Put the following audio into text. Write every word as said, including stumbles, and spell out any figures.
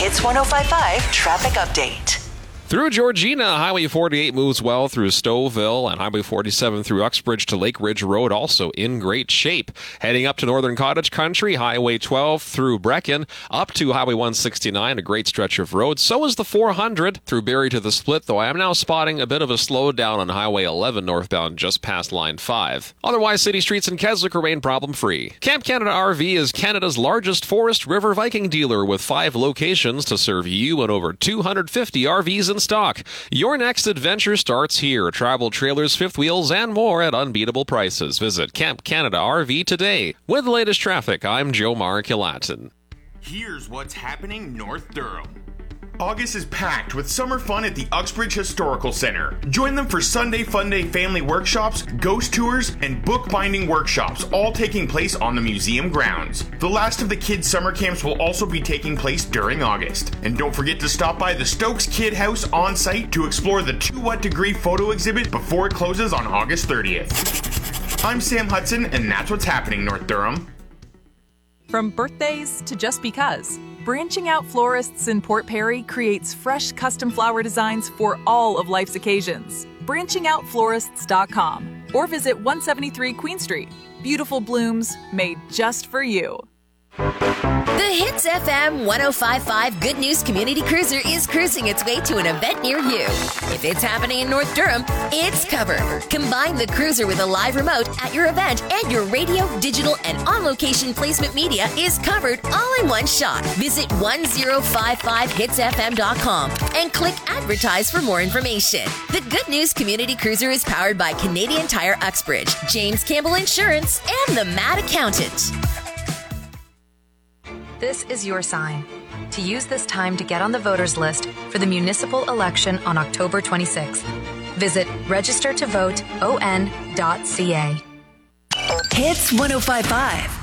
Hits one oh five point five traffic update. Through Georgina, Highway forty-eight moves well through Stouffville, and Highway forty-seven through Uxbridge to Lake Ridge Road also in great shape. Heading up to Northern Cottage Country, Highway twelve through Brecken, up to Highway one sixty-nine, a great stretch of road. So is the four hundred through Barrie to the Split, though I am now spotting a bit of a slowdown on Highway eleven northbound just past Line five. Otherwise, city streets in Keswick remain problem-free. Camp Canada R V is Canada's largest Forest River Viking dealer with five locations to serve you and over two hundred fifty R Vs in stock. Your next adventure starts here. Travel trailers, fifth wheels, and more at unbeatable prices. Visit Camp Canada R V today. With the latest traffic, I'm Joe Markilatin. Here's what's happening North Durham. August is packed with summer fun at the Uxbridge Historical Center. Join them for Sunday Fun Day family workshops, ghost tours, and bookbinding workshops, all taking place on the museum grounds. The last of the kids' summer camps will also be taking place during August. And don't forget to stop by the Stokes Kid House on site to explore the two What Degree photo exhibit before it closes on August thirtieth. I'm Sam Hudson, and that's what's happening North Durham. From birthdays to just because, Branching Out Florists in Port Perry creates fresh custom flower designs for all of life's occasions. branching out florists dot com or visit one seventy-three Queen Street. Beautiful blooms made just for you. The Hits F M one oh five point five Good News Community Cruiser is cruising its way to an event near you. If it's happening in North Durham, it's covered. Combine the cruiser with a live remote at your event, and your radio, digital, and on-location placement media is covered all in one shot. Visit one oh five five hits f m dot com and click Advertise for more information. The Good News Community Cruiser is powered by Canadian Tire Uxbridge, James Campbell Insurance, and the Mad Accountant. This is your sign to use this time to get on the voters list for the municipal election on October twenty-sixth. Visit register to vote o n dot c a. Hits one oh five point five.